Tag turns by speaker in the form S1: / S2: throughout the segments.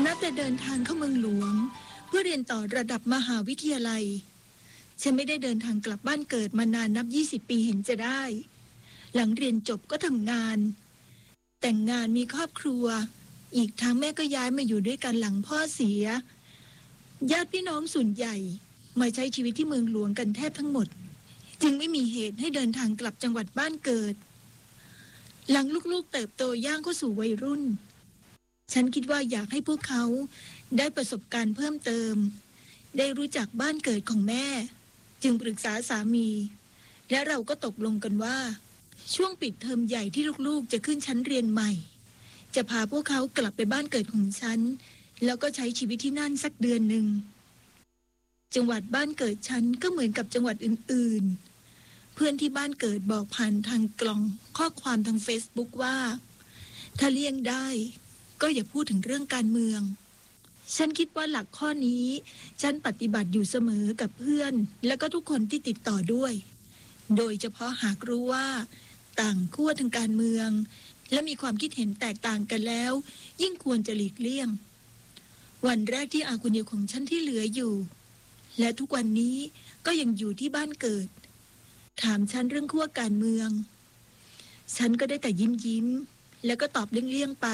S1: นับแต่เดินทางเข้าเมืองหลวงเพื่อเรียนต่อระดับมหาวิทยาลัยฉันไม่ได้เดินทางกลับบ้านเกิดมานานนับ20 ปีเห็นจะได้หลังเรียนจบก็ทำงานแต่งงานมีครอบครัวอีกทั้งแม่ก็ย้ายมาอยู่ด้วยกันหลังพ่อเสียญาติพี่น้องส่วนใหญ่มาใช้ชีวิตที่เมืองหลวงกันแทบทั้งหมดจึงไม่มีเหตุให้เดินทางกลับจังหวัดบ้านเกิดหลังลูกๆเติบโตย่างเข้าสู่วัยรุ่นฉันคิดว่าอยากให้พวกเขาได้ประสบการณ์เพิ่มเติมได้รู้จักบ้านเกิดของแม่จึงปรึกษาสามีและเราก็ตกลงกันว่าช่วงปิดเทอมใหญ่ที่ลูกๆจะขึ้นชั้นเรียนใหม่จะพาพวกเขากลับไปบ้านเกิดของฉันแล้วก็ใช้ชีวิตที่นั่นสักเดือนหนึ่งจังหวัดบ้านเกิดฉันก็เหมือนกับจังหวัดอื่นๆเพื่อนที่บ้านเกิดบอกผ่านทางกล่องข้อความทาง Facebook ว่าถ้าเลี่ยงได้ก็อย่าพูดถึงเรื่องการเมืองฉันคิดว่าหลักข้อนี้ฉันปฏิบัติอยู่เสมอกับเพื่อนและก็ทุกคนที่ติดต่อด้วยโดยเฉพาะหากรู้ว่าต่างขั้วทางการเมืองและมีความคิดเห็นแตกต่างกันแล้วยิ่งควรจะหลีกเลี่ยงวันแรกที่อาคุณเดียวของฉันที่เหลืออยู่และทุกวันนี้ก็ยังอยู่ที่บ้านเกิดถามฉันเรื่องขั้วการเมืองฉันก็ได้แต่ยิ้มแล้วก็ตอบเลี่ยงๆไป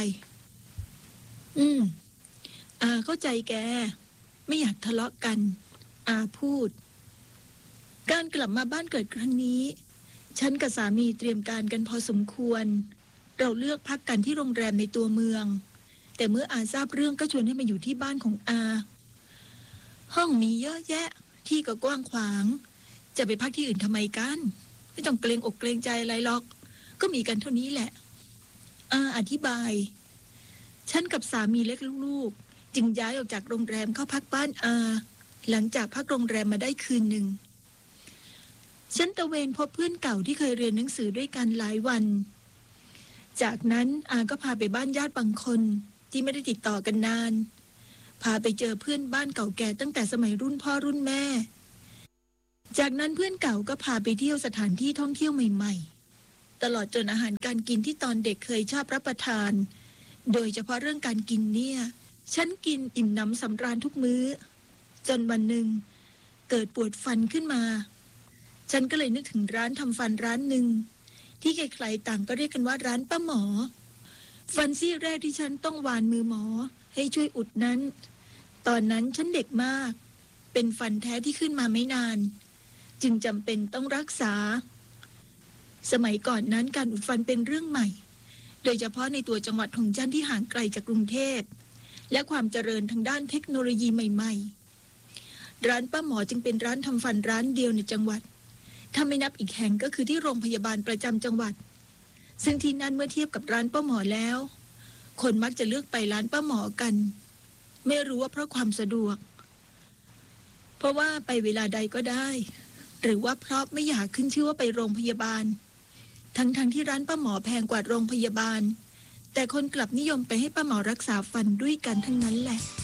S1: เข้าใจแกไม่อยากทะเลาะกันพูดการกลับมาบ้านเกิดครั้งนี้ฉันกับสามีเตรียมการกันพอสมควรเราเลือกพักกันที่โรงแรมในตัวเมืองแต่เมื่อทราบเรื่องก็ชวนให้มาอยู่ที่บ้านของห้องมีเยอะแยะที่ก็กว้างขวางจะไปพักที่อื่นทำไมกันไม่ต้องเกรงอกเกรงใจอะไรหรอกก็มีกันเท่านี้แหละอธิบายฉันกับสามีเล็กลูกๆจึงย้ายออกจากโรงแรมเข้าพักบ้านหลังจากพักโรงแรมมาได้คืนหนึ่งฉันตะเวนพบเพื่อนเก่าที่เคยเรียนหนังสือด้วยกันหลายวันจากนั้นก็พาไปบ้านญาติบางคนที่ไม่ได้ติดต่อกันนานพาไปเจอเพื่อนบ้านเก่าแก่ตั้งแต่สมัยรุ่นพ่อรุ่นแม่จากนั้นเพื่อนเก่าก็พาไปเที่ยวสถานที่ท่องเที่ยวใหม่ๆตลอดจนอาหารการกินที่ตอนเด็กเคยชอบรับประทานโดยเฉพาะเรื่องการกินเนี่ยฉันกินอิ่มหนำสำราญทุกมื้อจนวันหนึ่งเกิดปวดฟันขึ้นมาฉันก็เลยนึกถึงร้านทำฟันร้านหนึ่งที่ใครๆต่างก็เรียกกันว่าร้านป้าหมอฟันซี่แรกที่ฉันต้องวานมือหมอให้ช่วยอุดนั้นตอนนั้นฉันเด็กมากเป็นฟันแท้ที่ขึ้นมาไม่นานจึงจำเป็นต้องรักษาสมัยก่อนนั้นการอุดฟันเป็นเรื่องใหม่โดยเฉพาะในตัวจังหวัดของฉันที่ห่างไกลจากกรุงเทพและความเจริญทางด้านเทคโนโลยีใหม่ๆร้านป้าหมอจึงเป็นร้านทำฟันร้านเดียวในจังหวัดถ้าไม่นับอีกแห่งก็คือที่โรงพยาบาลประจำจังหวัดซึ่งที่นั่นเมื่อเทียบกับร้านป้าหมอแล้วคนมักจะเลือกไปร้านป้าหมอกันไม่รู้ว่าเพราะความสะดวกเพราะว่าไปเวลาใดก็ได้หรือว่าเพราะไม่อยากขึ้นชื่อว่าไปโรงพยาบาลทั้งที่ร้านป้าหมอแพงกว่าโรงพยาบาลแต่คนกลับนิยมไปให้ป้าหมอรักษาฟันด้วยกันทั้งนั้นแหละ